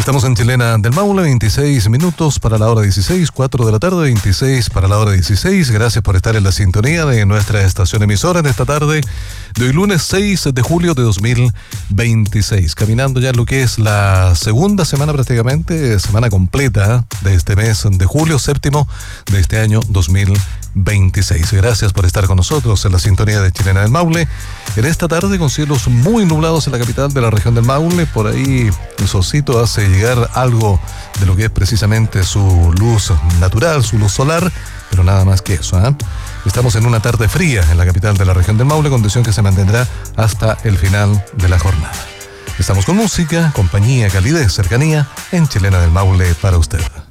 Estamos en Chilena del Maule, 26 minutos para la hora 16, 4 de la tarde, 26 para la hora 16. Gracias por estar en la sintonía de nuestra estación emisora en esta tarde de hoy lunes 6 de julio de 2026. Caminando ya lo que es la segunda semana prácticamente, semana completa de este mes de julio, séptimo de este año 2026. Gracias por estar con nosotros en la sintonía de Chilena del Maule. En esta tarde con cielos muy nublados en la capital de la región del Maule, por ahí el solcito hace llegar algo de lo que es precisamente su luz natural, su luz solar, pero nada más que eso, ¿eh? Estamos en una tarde fría en la capital de la región del Maule, condición que se mantendrá hasta el final de la jornada. Estamos con música, compañía, calidez, cercanía en Chilena del Maule para usted.